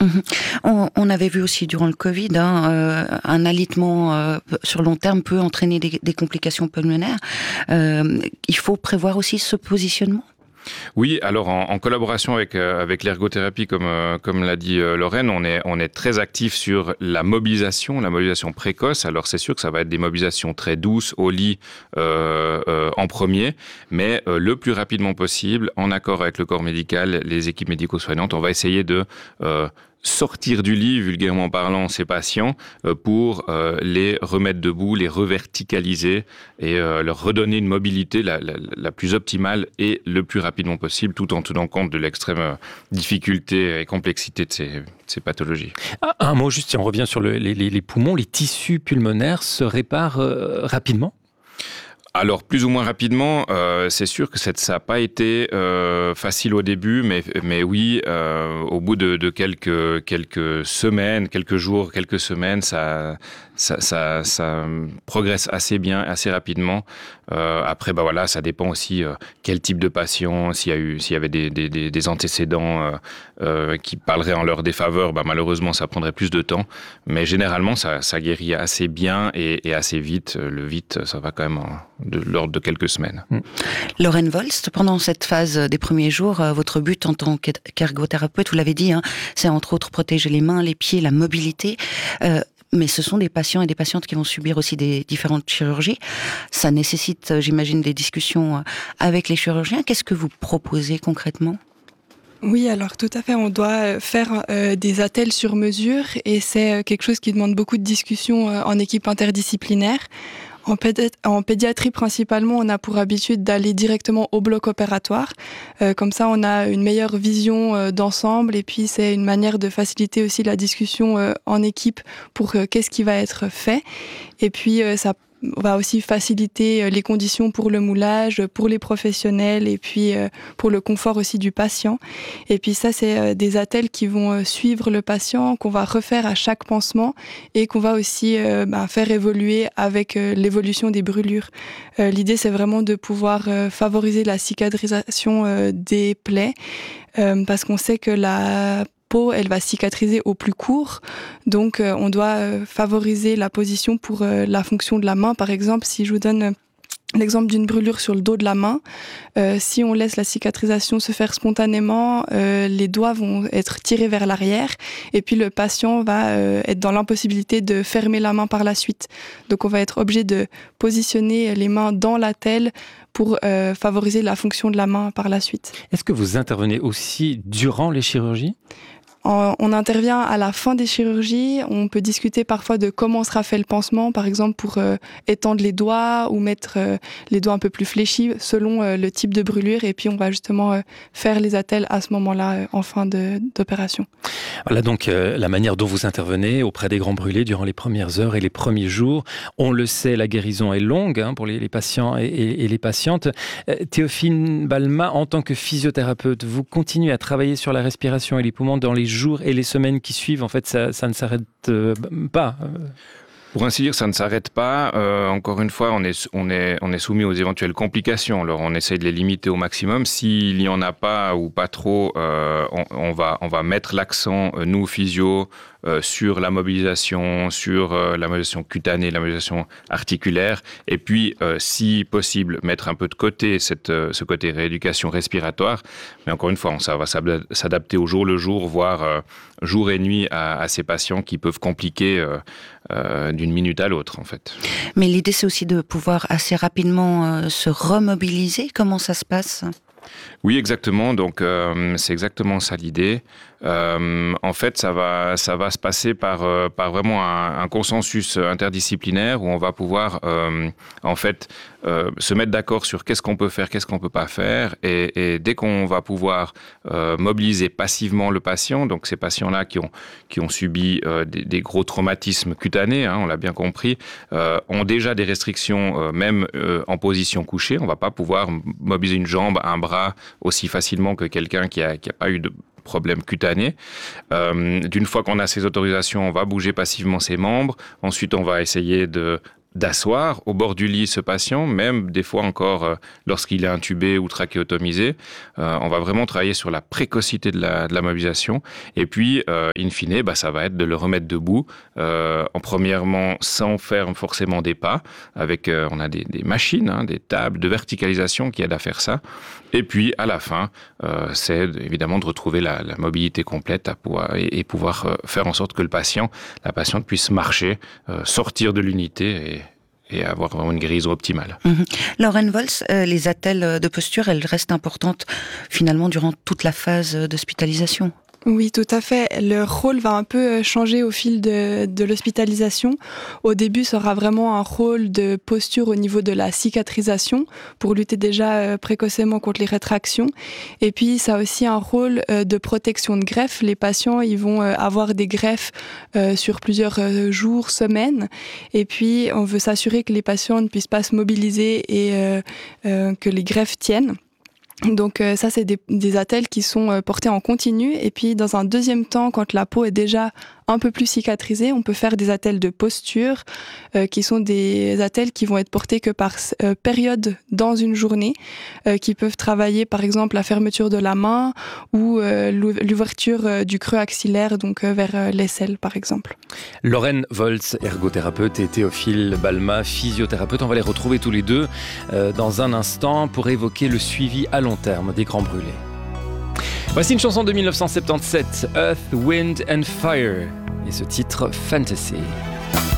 Mhm. On avait vu aussi durant le Covid, un alitement sur long terme peut entraîner des complications pulmonaires. Il faut prévoir aussi ce positionnement. Oui, alors en collaboration avec l'ergothérapie, comme l'a dit Lorraine, on est très actif sur la mobilisation précoce. Alors c'est sûr que ça va être des mobilisations très douces au lit en premier, mais le plus rapidement possible, en accord avec le corps médical, les équipes médico-soignantes, on va essayer de sortir du lit, vulgairement parlant, ces patients pour les remettre debout, les reverticaliser et leur redonner une mobilité la plus optimale et le plus rapidement possible, tout en tenant compte de l'extrême difficulté et complexité de ces pathologies. Un mot juste, si on revient sur les poumons, les tissus pulmonaires se réparent rapidement ? Alors, plus ou moins rapidement, c'est sûr que ça n'a pas été facile au début, mais oui, au bout de quelques semaines, quelques jours, quelques semaines, ça progresse assez bien, assez rapidement. Après, voilà, ça dépend aussi quel type de patient, s'il y avait des antécédents qui parleraient en leur défaveur, malheureusement, ça prendrait plus de temps. Mais généralement, ça guérit assez bien et assez vite. Le vite, ça va quand même de l'ordre de quelques semaines. Lorraine Volst, pendant cette phase des premiers jours, votre but en tant qu'ergothérapeute, vous l'avez dit, c'est entre autres protéger les mains, les pieds, la mobilité. Mais ce sont des patients et des patientes qui vont subir aussi des différentes chirurgies. Ça nécessite, j'imagine, des discussions avec les chirurgiens. Qu'est-ce que vous proposez concrètement ? Oui, alors tout à fait, on doit faire des attelles sur mesure et c'est quelque chose qui demande beaucoup de discussions en équipe interdisciplinaire. En pédiatrie principalement, on a pour habitude d'aller directement au bloc opératoire. Comme ça, on a une meilleure vision d'ensemble et puis c'est une manière de faciliter aussi la discussion en équipe pour qu'est-ce qui va être fait. Et puis ça va aussi faciliter les conditions pour le moulage, pour les professionnels et puis pour le confort aussi du patient. Et puis ça, c'est des attelles qui vont suivre le patient, qu'on va refaire à chaque pansement et qu'on va aussi faire évoluer avec l'évolution des brûlures. L'idée, c'est vraiment de pouvoir favoriser la cicatrisation des plaies parce qu'on sait que la elle va cicatriser au plus court, donc on doit favoriser la position pour la fonction de la main. Par exemple, si je vous donne l'exemple d'une brûlure sur le dos de la main, si on laisse la cicatrisation se faire spontanément, les doigts vont être tirés vers l'arrière et puis le patient va être dans l'impossibilité de fermer la main par la suite. Donc on va être obligé de positionner les mains dans l'attelle pour favoriser la fonction de la main par la suite. Est-ce que vous intervenez aussi durant les chirurgies ? On intervient à la fin des chirurgies, on peut discuter parfois de comment sera fait le pansement, par exemple pour étendre les doigts ou mettre les doigts un peu plus fléchis selon le type de brûlure et puis on va justement faire les attelles à ce moment-là en fin d'opération. Voilà donc la manière dont vous intervenez auprès des grands brûlés durant les premières heures et les premiers jours. On le sait, la guérison est longue pour les patients et les patientes. Théophile Balma, en tant que physiothérapeute, vous continuez à travailler sur la respiration et les poumons dans les jours et les semaines qui suivent. En fait, ça ne s'arrête pas. Pour ainsi dire, ça ne s'arrête pas. Encore une fois, on est soumis aux éventuelles complications. Alors, on essaye de les limiter au maximum. S'il n'y en a pas ou pas trop, on va mettre l'accent, nous, physio, sur la mobilisation cutanée, la mobilisation articulaire. Et puis, si possible, mettre un peu de côté ce côté rééducation respiratoire. Mais encore une fois, ça va s'adapter au jour le jour, voire jour et nuit à ces patients qui peuvent compliquer d'une minute à l'autre, en fait. Mais l'idée, c'est aussi de pouvoir assez rapidement se remobiliser. Comment ça se passe ? Oui, exactement. Donc, c'est exactement ça l'idée. En fait, ça va se passer par vraiment un consensus interdisciplinaire où on va pouvoir se mettre d'accord sur qu'est-ce qu'on peut faire, qu'est-ce qu'on peut pas faire, et dès qu'on va pouvoir mobiliser passivement le patient, donc ces patients-là qui ont subi des gros traumatismes cutanés, on l'a bien compris, ont déjà des restrictions même en position couchée. On va pas pouvoir mobiliser une jambe, un bras aussi facilement que quelqu'un qui a pas eu de problème cutané. D'une fois qu'on a ces autorisations, on va bouger passivement ses membres. Ensuite, on va essayer de d'asseoir au bord du lit ce patient, même des fois encore lorsqu'il est intubé ou trachéotomisé. On va vraiment travailler sur la précocité de la mobilisation. Et puis, in fine, ça va être de le remettre debout, en premièrement sans faire forcément des pas, avec on a des machines, des tables de verticalisation qui aident à faire ça. Et puis, à la fin, c'est évidemment de retrouver la mobilité complète et pouvoir faire en sorte que la patiente puisse marcher, sortir de l'unité et avoir vraiment une guérison optimale. Lauren Volz, les attelles de posture, elles restent importantes finalement durant toute la phase d'hospitalisation. Oui, tout à fait. Leur rôle va un peu changer au fil de l'hospitalisation. Au début, ça aura vraiment un rôle de posture au niveau de la cicatrisation pour lutter déjà précocement contre les rétractions. Et puis, ça a aussi un rôle de protection de greffe. Les patients, ils vont avoir des greffes sur plusieurs jours, semaines. Et puis, on veut s'assurer que les patients ne puissent pas se mobiliser et que les greffes tiennent. Donc ça, c'est des attelles qui sont portées en continu. Et puis, dans un deuxième temps, quand la peau est déjà un peu plus cicatrisée, on peut faire des attelles de posture, qui sont des attelles qui vont être portées que par période dans une journée, qui peuvent travailler, par exemple, la fermeture de la main ou l'ouverture du creux axillaire, donc vers l'aisselle, par exemple. Lauren Volz, ergothérapeute, et Théophile Balma, physiothérapeute. On va les retrouver tous les deux dans un instant pour évoquer le suivi à long terme des grands brûlés. Voici une chanson de 1977, Earth, Wind and Fire, et ce titre, Fantasy.